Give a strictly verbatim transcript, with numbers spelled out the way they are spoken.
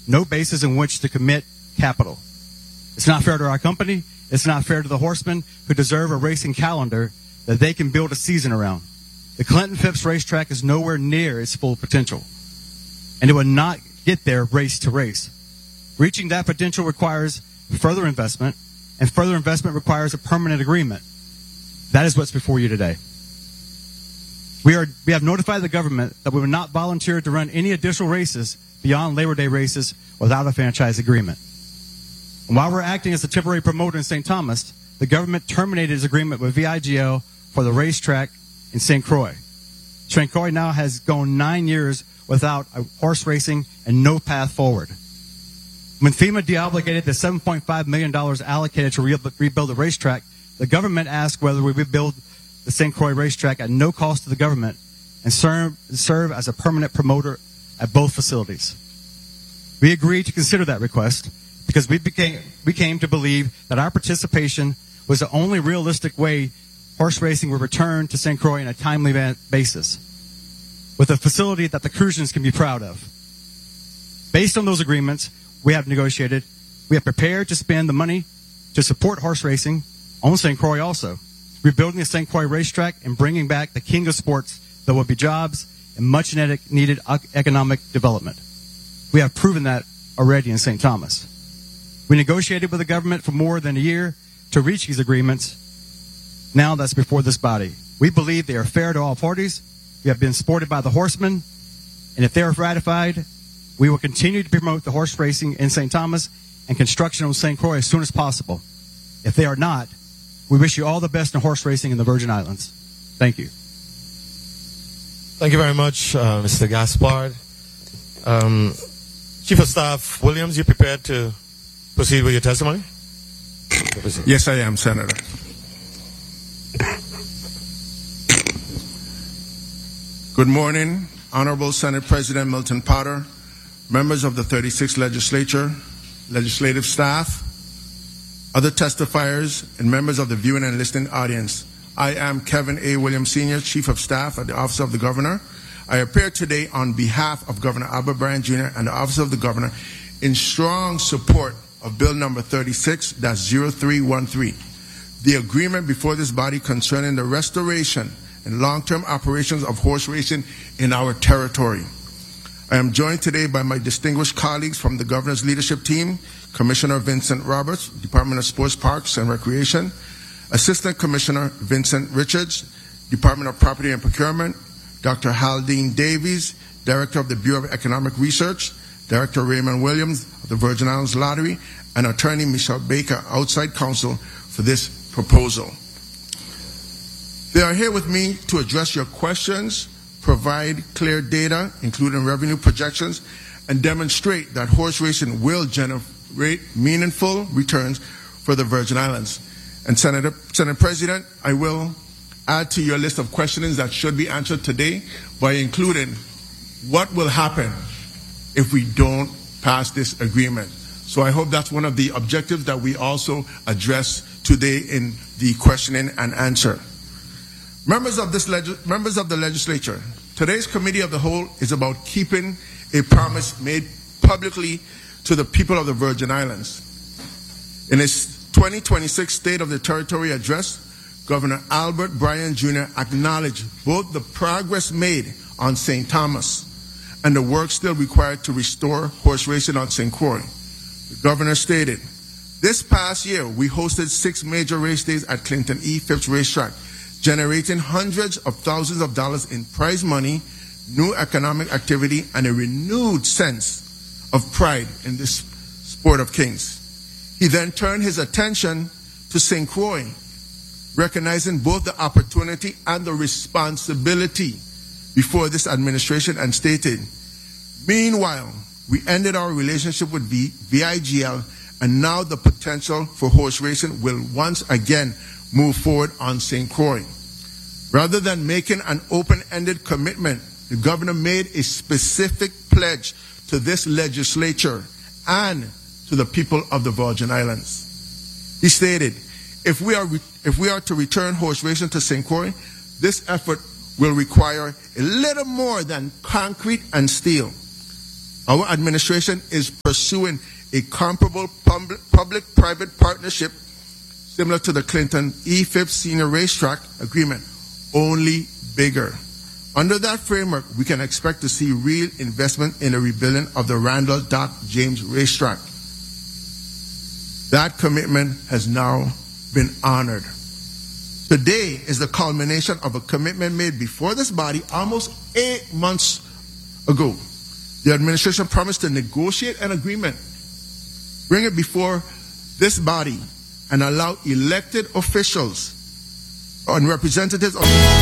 no basis in which to commit capital. It's not fair to our company. It's not fair to the horsemen who deserve a racing calendar that they can build a season around. The Clinton Phipps racetrack is nowhere near its full potential, and it will not get there race to race. Reaching that potential requires further investment, and further investment requires a permanent agreement. That is what's before you today. We are we have notified the government that we will not volunteer to run any additional races beyond Labor Day races without a franchise agreement. And while we're acting as a temporary promoter in Saint Thomas, the government terminated its agreement with V I G L for the racetrack in Saint Croix. Saint Croix now has gone nine years without a horse racing and no path forward. When FEMA deobligated the seven point five million dollars allocated to re- rebuild the racetrack, the government asked whether we rebuild the Saint Croix racetrack at no cost to the government and serve, serve as a permanent promoter at both facilities. We agreed to consider that request because we became, we came to believe that our participation was the only realistic way horse racing would return to Saint Croix on a timely basis, with a facility that the Crucians can be proud of. Based on those agreements we have negotiated, we have prepared to spend the money to support horse racing on Saint Croix also, rebuilding the Saint Croix racetrack and bringing back the king of sports that will be jobs and much needed economic development. We have proven that already in Saint Thomas. We negotiated with the government for more than a year to reach these agreements. Now that's before this body. We believe they are fair to all parties. We have been supported by the horsemen, and if they are ratified, we will continue to promote the horse racing in Saint Thomas and construction on Saint Croix as soon as possible. If they are not, we wish you all the best in horse racing in the Virgin Islands. Thank you. Thank you very much, uh, Mister Gaspard. Um, Chief of Staff Williams, you prepared to proceed with your testimony? Yes, I am, Senator. Good morning, Honorable Senate President Milton Potter, members of the thirty-sixth Legislature, legislative staff, other testifiers, and members of the viewing and listening audience. I am Kevin A. Williams, Senior Chief of Staff at the Office of the Governor. I appear today on behalf of Governor Albert Bryant Junior and the Office of the Governor in strong support of Bill number thirty-six dash oh three one three, the agreement before this body concerning the restoration and long-term operations of horse racing in our territory. I am joined today by my distinguished colleagues from the Governor's leadership team, Commissioner Vincent Roberts, Department of Sports, Parks, and Recreation, Assistant Commissioner Vincent Richards, Department of Property and Procurement, Doctor Haldine Davies, Director of the Bureau of Economic Research, Director Raymond Williams of the Virgin Islands Lottery, and Attorney Michelle Baker, outside counsel for this proposal. They are here with me to address your questions, provide clear data, including revenue projections, and demonstrate that horse racing will generate meaningful returns for the Virgin Islands. And Senator, Senate President, I will add to your list of questions that should be answered today by including what will happen if we don't pass this agreement. So I hope that's one of the objectives that we also address today in the questioning and answer. Members of this leg- members of the legislature, today's committee of the whole is about keeping a promise made publicly to the people of the Virgin Islands. In his twenty twenty-six State of the Territory address, Governor Albert Bryant Junior acknowledged both the progress made on Saint Thomas and the work still required to restore horse racing on Saint Croix. The governor stated, "This past year, we hosted six major race days at Clinton E. Phipps Racetrack, generating hundreds of thousands of dollars in prize money, new economic activity, and a renewed sense of pride in this sport of kings." He then turned his attention to Saint Croix, recognizing both the opportunity and the responsibility before this administration, and stated, "Meanwhile, we ended our relationship with V I G L, and now the potential for horse racing will once again move forward on Saint Croix." Rather than making an open-ended commitment, the governor made a specific pledge to this legislature and to the people of the Virgin Islands. He stated, if we are, if we are to return horse racing to Saint Croix, this effort will require a little more than concrete and steel. Our administration is pursuing a comparable public, public-private partnership similar to the Clinton E F I P Senior Racetrack Agreement, only bigger. Under that framework, we can expect to see real investment in the rebuilding of the Randall Doc James Racetrack. That commitment has now been honored. Today is the culmination of a commitment made before this body almost eight months ago. The administration promised to negotiate an agreement, bring it before this body, and allow elected officials and representatives of